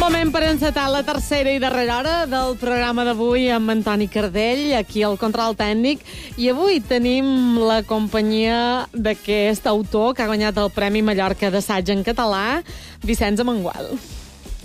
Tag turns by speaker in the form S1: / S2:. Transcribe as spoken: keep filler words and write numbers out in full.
S1: Moment per encetar la tercera i darrera hora del programa d'avui amb Antoni Cardell, aquí al control tècnic. I avui tenim la companyia d'aquest autor que ha guanyat el Premi Mallorca d'Assaig en català, Vicenç Amengual.